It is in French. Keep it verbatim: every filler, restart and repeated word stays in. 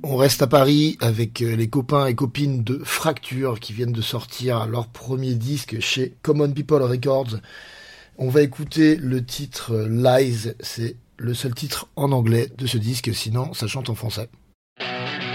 On reste à Paris avec les copains et copines de Fracture qui viennent de sortir leur premier disque chez Common People Records. On va écouter le titre Lies, c'est le seul titre en anglais de ce disque, sinon ça chante en français.